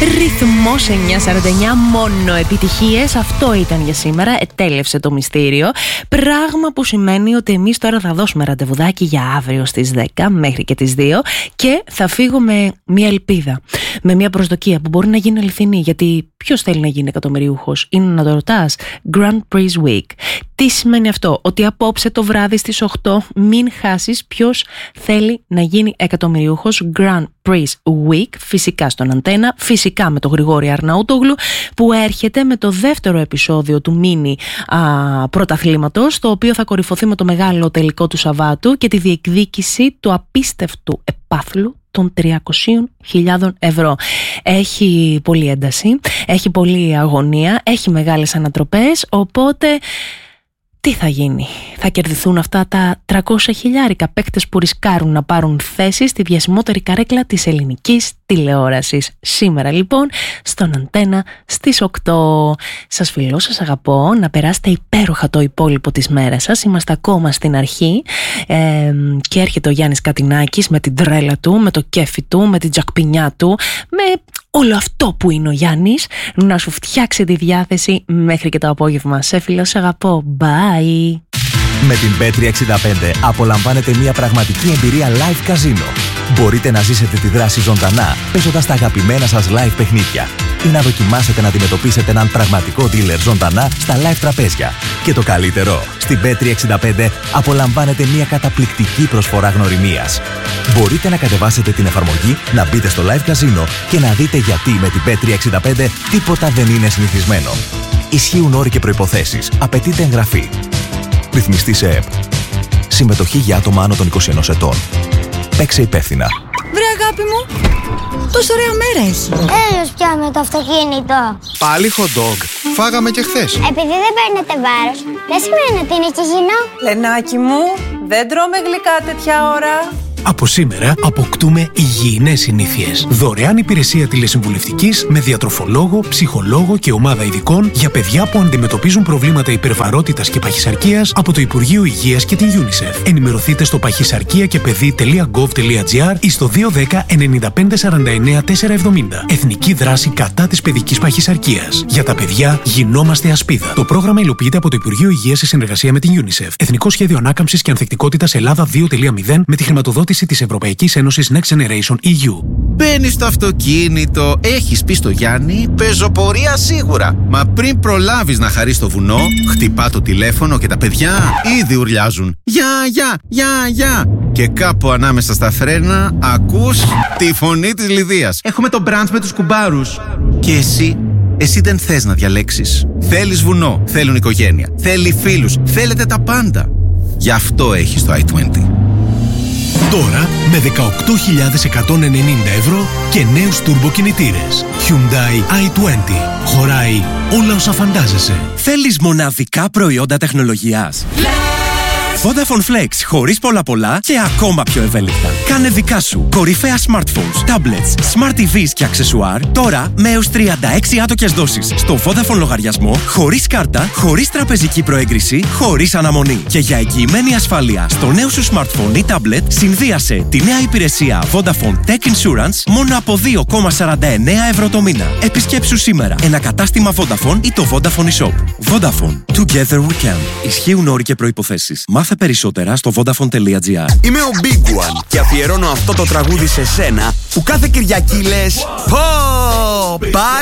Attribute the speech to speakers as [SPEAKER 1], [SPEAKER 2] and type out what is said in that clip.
[SPEAKER 1] Ρυθμός 949, μόνο επιτυχίες. Αυτό ήταν για σήμερα. Ετέλευσε το μυστήριο. Πράγμα που σημαίνει ότι εμείς τώρα θα δώσουμε ραντεβουδάκι για αύριο στις 10 μέχρι και τις 2 και θα φύγω με μια ελπίδα, με μια προσδοκία που μπορεί να γίνει αληθινή. Γιατί ποιος θέλει να γίνει εκατομμυριούχος? Είναι να το ρωτάς? Grand Prix Week. Τι σημαίνει αυτό? Ότι απόψε το βράδυ στις 8 μην χάσεις ποιος θέλει να γίνει εκατομμυριούχος. Grand Prix Week, φυσικά στον Αντένα, φυσικά με τον Γρηγόρη Αρναούτογλου, που έρχεται με το δεύτερο επεισόδιο του μίνι πρωταθλήματος, το οποίο θα κορυφωθεί με το μεγάλο τελικό του Σαββάτου και τη διεκδίκηση του απίστευτου επάθλου των 300.000 ευρώ. Έχει πολλή ένταση, έχει πολλή αγωνία, έχει μεγάλες ανατροπές, οπότε τι θα γίνει? Θα κερδιθούν αυτά τα 300.000 παίκτες που ρισκάρουν να πάρουν θέση στη διασημότερη καρέκλα της ελληνικής τηλεόρασης. Σήμερα λοιπόν στον Αντένα στις 8. Σας φιλώ, σας αγαπώ. Να περάσετε υπέροχα το υπόλοιπο της μέρας σας. Είμαστε ακόμα στην αρχή και έρχεται ο Γιάννης Κατινάκης με την τρέλα του, με το κέφι του, με την τζακπινιά του, με όλο αυτό που είναι ο Γιάννης, να σου φτιάξει τη διάθεση μέχρι και το απόγευμα. Σε φιλώ, σε αγαπώ. Bye.
[SPEAKER 2] Με την Bet365 απολαμβάνετε μια πραγματική εμπειρία live καζίνο. Μπορείτε να ζήσετε τη δράση ζωντανά, παίζοντας τα αγαπημένα σας live παιχνίδια ή να δοκιμάσετε να αντιμετωπίσετε έναν πραγματικό dealer ζωντανά στα live τραπέζια. Και το καλύτερο, στην Bet365 απολαμβάνετε μια καταπληκτική προσφορά γνωριμίας. Μπορείτε να κατεβάσετε την εφαρμογή, να μπείτε στο live καζίνο και να δείτε γιατί με την Bet365 τίποτα δεν είναι συνηθισμένο. Ισχύουν όροι και προϋποθέσεις. Απαιτείται εγγραφή. Ρυθμιστή σε ΕΠ. Συμμετοχή για άτομα άνω των 21 ετών. Παίξε υπεύθυνα.
[SPEAKER 3] Βρε αγάπη μου, τόσο ωραία μέρα έχει.
[SPEAKER 4] Έλεος πια με το αυτοκίνητο.
[SPEAKER 5] Πάλι hot dog. Φάγαμε και χθες.
[SPEAKER 4] Επειδή δεν παίρνετε βάρος, δεν σημαίνει ότι είναι και υγιεινό.
[SPEAKER 3] Λενάκι μου, δεν τρώμε γλυκά τέτοια ώρα.
[SPEAKER 6] Από σήμερα αποκτούμε υγιεινές συνήθειες. Δωρεάν υπηρεσία τηλεσυμβουλευτικής με διατροφολόγο, ψυχολόγο και ομάδα ειδικών για παιδιά που αντιμετωπίζουν προβλήματα υπερβαρότητας και παχυσαρκίας από το Υπουργείο Υγείας και την UNICEF. Ενημερωθείτε στο παχυσαρκία-και-παιδί.gov.gr ή στο 210 95 49 470. Εθνική δράση κατά της παιδικής παχυσαρκίας. Για τα παιδιά γινόμαστε ασπίδα. Το πρόγραμμα υλοποιείται από το Υπουργείο Υγείας σε συνεργασία με την UNICEF. Εθνικό Σχέδιο Ανάκαμψης και Ανθεκτικότητας Ελλάδα 2.0 με τη χρηματοδότηση της Ευρωπαϊκής Ένωσης Next Generation EU.
[SPEAKER 5] Μπαίνεις στο αυτοκίνητο, έχεις πει στο Γιάννη, πεζοπορία σίγουρα. Μα πριν προλάβεις να χαρείς το βουνό, χτυπά το τηλέφωνο και τα παιδιά ήδη ουρλιάζουν. Γεια. Και κάπου ανάμεσα στα φρένα ακούς τη φωνή της Λιδίας. Έχουμε το μπραντς με τους κουμπάρους. Και εσύ δεν θες να διαλέξεις. Θέλεις βουνό, θέλουν οικογένεια, θέλει φίλους, θέλετε τα πάντα. Γι' αυτό έχεις το i20.
[SPEAKER 6] Τώρα με 18.190 ευρώ και νέους τουρμποκινητήρες. Hyundai i20. Χωράει όλα όσα φαντάζεσαι.
[SPEAKER 7] Θέλεις μοναδικά προϊόντα τεχνολογίας? Vodafone Flex, χωρίς πολλά και ακόμα πιο ευέλικτα. Κάνε δικά σου κορυφαία smartphones, tablets, smart TVs και αξεσουάρ τώρα με έως 36 άτοκες δόσεις στο Vodafone λογαριασμό, χωρίς κάρτα, χωρίς τραπεζική προέγκριση, χωρίς αναμονή. Και για εγγυημένη ασφάλεια στο νέο σου smartphone ή tablet, συνδύασε τη νέα υπηρεσία Vodafone Tech Insurance μόνο από 2,49 ευρώ το μήνα. Επισκέψου σήμερα ένα κατάστημα Vodafone ή το Vodafone eShop. Vodafone. Together we can. Ισχύουν όροι και προϋποθέσεις. Μάθε περισσότερα στο Vodafone.gr.
[SPEAKER 8] Είμαι ο Big One και αφιερώνω αυτό το τραγούδι σε σένα που κάθε Κυριακή λες «Πω, πάλι